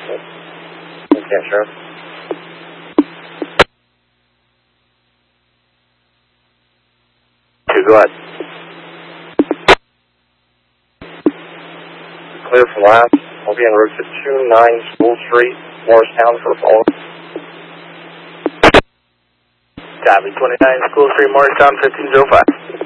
Okay, sure. Go ahead. Clear for last. We'll be en route to 29 School Street, Morristown for a follow-up. Copy, 29 School Street, Morristown, 1505.